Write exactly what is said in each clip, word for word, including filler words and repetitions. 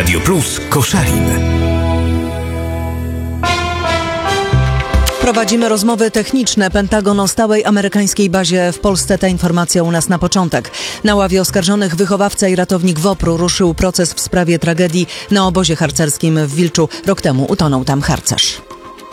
Radio Plus Koszalin. Prowadzimy rozmowy techniczne. Pentagon o stałej amerykańskiej bazie w Polsce. Ta informacja u nas na początek. Na ławie oskarżonych wychowawca i ratownik WOPR-u ruszył proces w sprawie tragedii na obozie harcerskim w Wilczu. Rok temu utonął tam harcerz.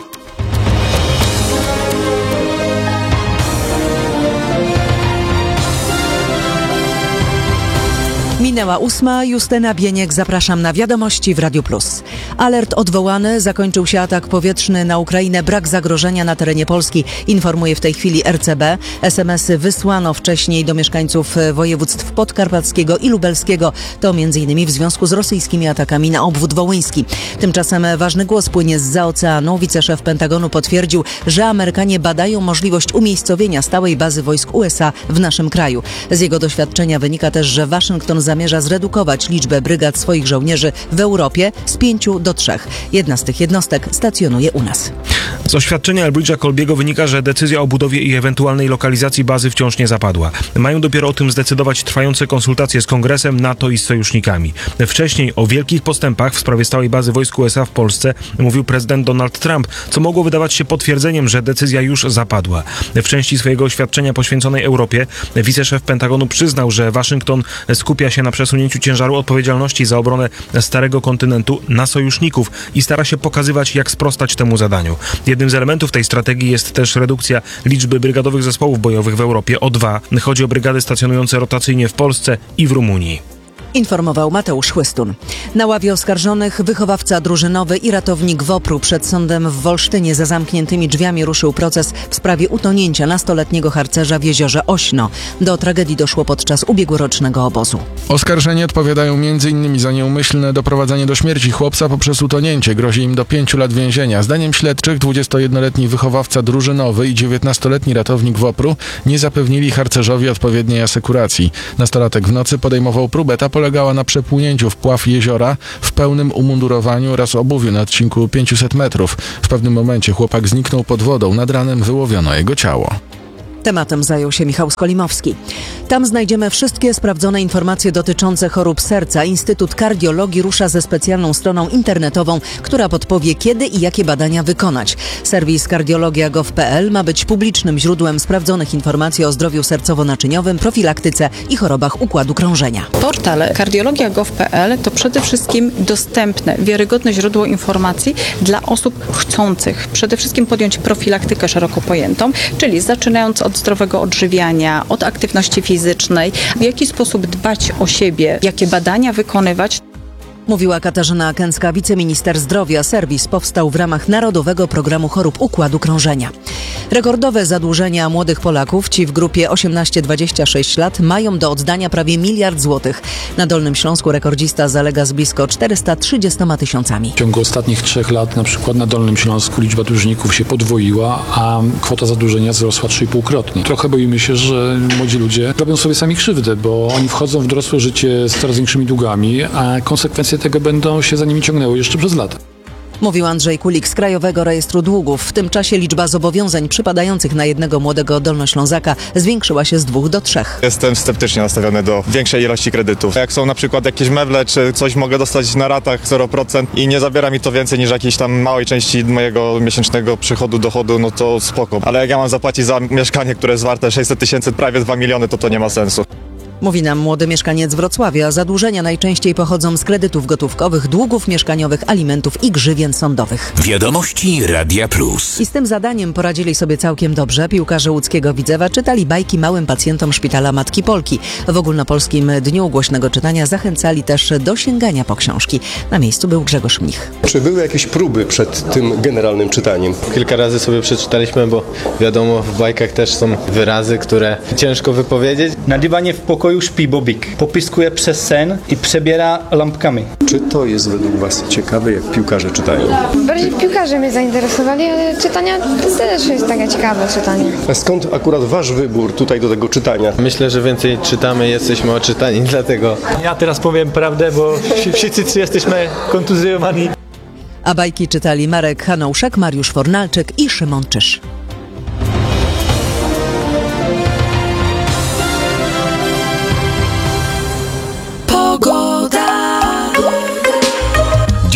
Minęła ósma. Justyna Bieniek. Zapraszam na wiadomości w Radiu Plus. Alert odwołany. Zakończył się atak powietrzny na Ukrainę. Brak zagrożenia na terenie Polski. Informuje w tej chwili R C B. es em esy wysłano wcześniej do mieszkańców województw podkarpackiego i lubelskiego. To m.in. w związku z rosyjskimi atakami na obwód wołyński. Tymczasem ważny głos płynie zza oceanu. Wiceszef Pentagonu potwierdził, że Amerykanie badają możliwość umiejscowienia stałej bazy wojsk U S A w naszym kraju. Z jego doświadczenia wynika też, że Waszyngton zamierza zredukować liczbę brygad swoich żołnierzy w Europie z pięciu do trzech. Jedna z tych jednostek stacjonuje u nas. Z oświadczenia Elbridge'a Colbiego wynika, że decyzja o budowie i ewentualnej lokalizacji bazy wciąż nie zapadła. Mają dopiero o tym zdecydować trwające konsultacje z Kongresem, NATO i z sojusznikami. Wcześniej o wielkich postępach w sprawie stałej bazy wojsk U S A w Polsce mówił prezydent Donald Trump, co mogło wydawać się potwierdzeniem, że decyzja już zapadła. W części swojego oświadczenia poświęconej Europie wiceszef Pentagonu przyznał, że Waszyngton skupia się na przesunięciu ciężaru odpowiedzialności za obronę starego kontynentu na sojuszników i stara się pokazywać, jak sprostać temu zadaniu. Jednym z elementów tej strategii jest też redukcja liczby brygadowych zespołów bojowych w Europie o dwa. Chodzi o brygady stacjonujące rotacyjnie w Polsce i w Rumunii. Informował Mateusz Chłystun. Na ławie oskarżonych wychowawca drużynowy i ratownik WOPR-u. Przed sądem w Wolsztynie za zamkniętymi drzwiami ruszył proces w sprawie utonięcia nastoletniego harcerza w jeziorze Ośno. Do tragedii doszło podczas ubiegłorocznego obozu. Oskarżeni odpowiadają m.in. za nieumyślne doprowadzenie do śmierci chłopca poprzez utonięcie. Grozi im do pięciu lat więzienia. Zdaniem śledczych dwudziestojednoletni wychowawca drużynowy i dziewiętnastoletni ratownik WOPR-u nie zapewnili harcerzowi odpowiedniej asekuracji. Nastolatek w nocy podejmował próbę. Ta polegała na przepłynięciu wpław jeziora w pełnym umundurowaniu oraz obuwiu na odcinku pięciuset metrów. W pewnym momencie chłopak zniknął pod wodą. Nad ranem wyłowiono jego ciało. Tematem zajął się Michał Skolimowski. Tam znajdziemy wszystkie sprawdzone informacje dotyczące chorób serca. Instytut Kardiologii rusza ze specjalną stroną internetową, która podpowie, kiedy i jakie badania wykonać. Serwis kardiologia kropka gov kropka p l ma być publicznym źródłem sprawdzonych informacji o zdrowiu sercowo-naczyniowym, profilaktyce i chorobach układu krążenia. Portal kardiologia kropka gov kropka p l to przede wszystkim dostępne, wiarygodne źródło informacji dla osób chcących przede wszystkim podjąć profilaktykę szeroko pojętą, czyli zaczynając od zdrowego odżywiania, od aktywności fizycznej, w jaki sposób dbać o siebie, jakie badania wykonywać. Mówiła Katarzyna Kęcka, wiceminister zdrowia. Serwis powstał w ramach Narodowego Programu Chorób Układu Krążenia. Rekordowe zadłużenia młodych Polaków, ci w grupie osiemnaście dwadzieścia sześć lat, mają do oddania prawie miliard złotych. Na Dolnym Śląsku rekordzista zalega z blisko czterysta trzydziestoma tysiącami. W ciągu ostatnich trzech lat na przykład na Dolnym Śląsku liczba dłużników się podwoiła, a kwota zadłużenia wzrosła trzy i pół krotnie. Trochę boimy się, że młodzi ludzie robią sobie sami krzywdę, bo oni wchodzą w dorosłe życie z coraz większymi długami, a konsekwencje tego będą się za nimi ciągnęły jeszcze przez lata. Mówił Andrzej Kulik z Krajowego Rejestru Długów. W tym czasie liczba zobowiązań przypadających na jednego młodego Dolnoślązaka zwiększyła się z dwóch do trzech. Jestem sceptycznie nastawiony do większej ilości kredytów. Jak są na przykład jakieś meble, czy coś mogę dostać na ratach zero procent i nie zabiera mi to więcej niż jakiejś tam małej części mojego miesięcznego przychodu, dochodu, no to spoko. Ale jak ja mam zapłacić za mieszkanie, które jest warte sześćset tysięcy, prawie dwa miliony, to to nie ma sensu. Mówi nam młody mieszkaniec Wrocławia. Zadłużenia najczęściej pochodzą z kredytów gotówkowych, długów mieszkaniowych, alimentów i grzywien sądowych. Wiadomości Radia Plus. I z tym zadaniem poradzili sobie całkiem dobrze. Piłkarze łódzkiego Widzewa czytali bajki małym pacjentom Szpitala Matki Polki. W ogólnopolskim Dniu Głośnego Czytania zachęcali też do sięgania po książki. Na miejscu był Grzegorz Mnich. Czy były jakieś próby przed tym generalnym czytaniem? Kilka razy sobie przeczytaliśmy, bo wiadomo, w bajkach też są wyrazy, które ciężko wypowiedzieć. Na dywanie w pokoju śpi Bobik. Popiskuje przez sen i przebiera lampkami. Czy to jest według Was ciekawe, jak piłkarze czytają? Bardziej piłkarze mnie zainteresowali, ale czytania to też jest takie ciekawe czytanie. A skąd akurat Wasz wybór tutaj do tego czytania? Myślę, że więcej czytamy, jesteśmy oczytani, dlatego... Ja teraz powiem prawdę, bo wszyscy jesteśmy kontuzjowani. A bajki czytali Marek Hanouszek, Mariusz Fornalczyk i Szymon Czyż.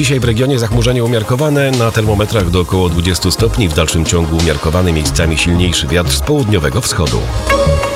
Dzisiaj w regionie zachmurzenie umiarkowane, na termometrach do około dwudziestu stopni, w dalszym ciągu umiarkowany, miejscami silniejszy wiatr z południowego wschodu.